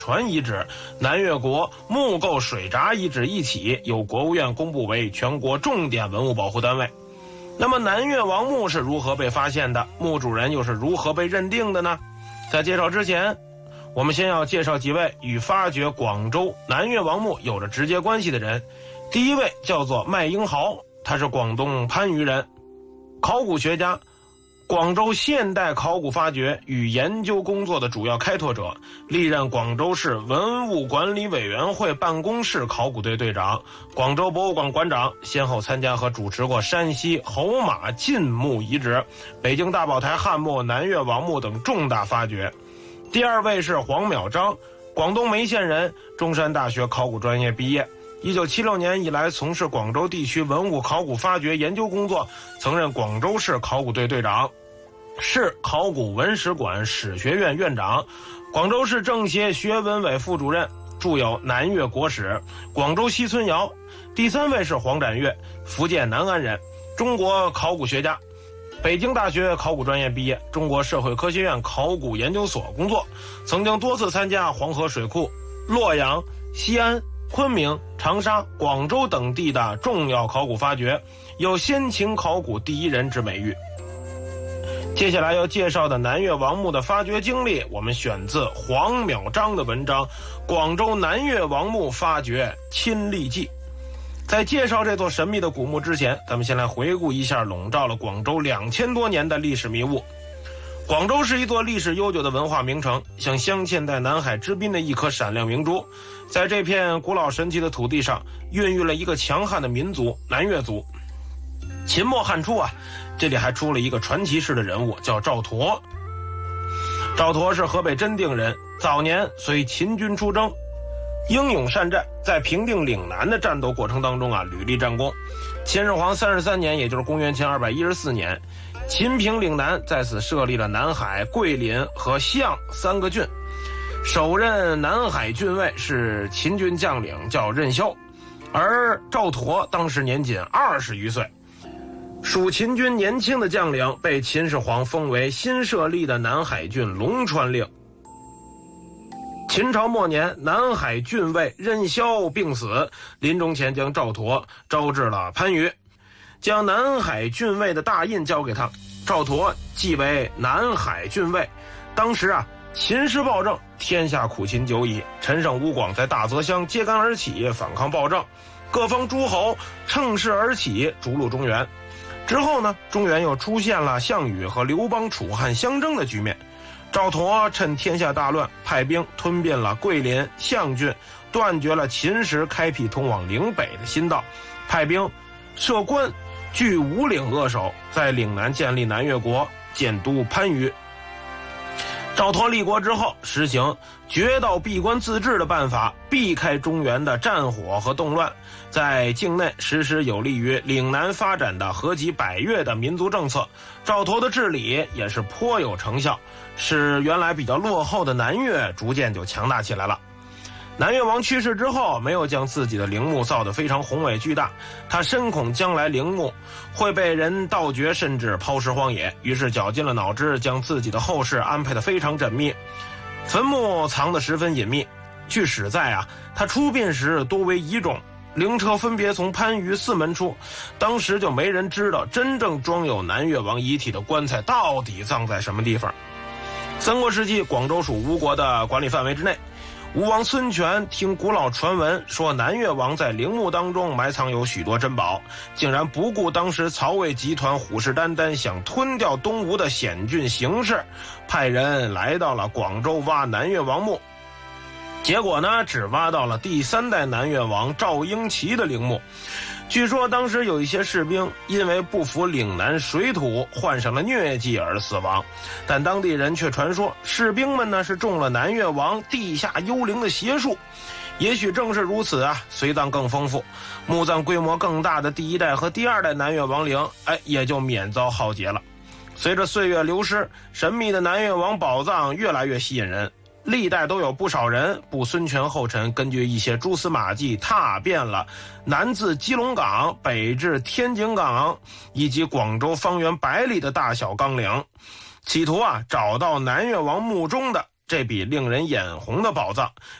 船遗址、南越国木构水闸遗址一起由国务院公布为全国重点文物保护单位。那么南越王墓是如何被发现的？墓主人又是如何被认定的呢？在介绍之前，我们先要介绍几位与发掘广州南越王墓有着直接关系的人。第一位叫做麦英豪，他是广东番禺人，考古学家，广州现代考古发掘与研究工作的主要开拓者，历任广州市文物管理委员会办公室考古队队长、广州博物馆馆长，先后参加和主持过山西侯马晋墓遗址、北京大宝台汉墓、南越王墓等重大发掘。第二位是黄淼章，广东梅县人，中山大学考古专业毕业。1976年以来从事广州地区文物考古发掘研究工作，曾任广州市考古队队长、市考古文史馆史学院院长、广州市政协学文委副主任，著有《南越国史》、《广州西村窑》。第三位是黄展岳，福建南安人，中国考古学家，北京大学考古专业毕业，中国社会科学院考古研究所工作，曾经多次参加黄河水库、洛阳、西安、昆明、长沙、广州等地的重要考古发掘，有先秦考古第一人之美誉。接下来要介绍的南越王墓的发掘经历，我们选自黄淼章的文章《广州南越王墓发掘亲历记》。在介绍这座神秘的古墓之前，咱们先来回顾一下笼罩了广州2000多年的历史迷雾。广州是一座历史悠久的文化名城，像镶嵌在南海之滨的一颗闪亮明珠。在这片古老神奇的土地上，孕育了一个强悍的民族——南越族。秦末汉初啊，这里还出了一个传奇式的人物，叫赵佗。赵佗是河北真定人，早年随秦军出征，英勇善战，在平定岭南的战斗过程当中啊，屡立战功。秦始皇33年，也就是公元前214年，秦平岭南，在此设立了南海、桂林和象3个郡。首任南海郡尉是秦军将领，叫任嚣，而赵佗当时年仅20余岁。属秦军年轻的将领被秦始皇封为新设立的南海郡龙川令。秦朝末年，南海郡尉任嚣病死，临终前将赵佗招至了番禺，将南海郡尉的大印交给他。赵佗即为南海郡尉。当时啊，秦师暴政，天下苦秦久矣，陈胜、吴广在大泽乡揭竿而起，反抗暴政，各方诸侯乘势而起，逐鹿中原。之后呢，中原又出现了项羽和刘邦楚汉相争的局面。赵佗趁天下大乱，派兵吞并了桂林、象郡，断绝了秦时开辟通往岭北的新道，派兵设关，据五岭扼守，在岭南建立南越国，建都番禺。赵佗立国之后，实行绝道闭关自治的办法，避开中原的战火和动乱，在境内实施有利于岭南发展的合集百越的民族政策。赵佗的治理也是颇有成效，使原来比较落后的南越逐渐就强大起来了。南越王去世之后，没有将自己的陵墓造得非常宏伟巨大，他深恐将来陵墓会被人盗掘，甚至抛尸荒野，于是绞尽了脑汁，将自己的后事安排得非常缜密，坟墓藏得十分隐秘。据史载啊，他出殡时多为遗冢，灵车分别从番禺4门出，当时就没人知道真正装有南越王遗体的棺材到底葬在什么地方。三国时期，广州属吴国的管理范围之内。吴王孙权听古老传闻说南越王在陵墓当中埋藏有许多珍宝，竟然不顾当时曹魏集团虎视眈眈想吞掉东吴的险峻形势，派人来到了广州挖南越王墓。结果呢，只挖到了第3代南越王赵婴齐的陵墓。据说当时有一些士兵因为不服岭南水土，患上了疟疾而死亡，但当地人却传说士兵们呢是中了南越王地下幽灵的邪术。也许正是如此啊，随葬更丰富，墓葬规模更大的第1代和第2代南越王陵，也就免遭浩劫了。随着岁月流失，神秘的南越王宝藏越来越吸引人。历代都有不少人步孙权后尘，根据一些蛛丝马迹踏遍了南自基隆港，北至天井港，以及广州方圆100里的大小冈岭，企图找到南越王墓中的这笔令人眼红的宝藏，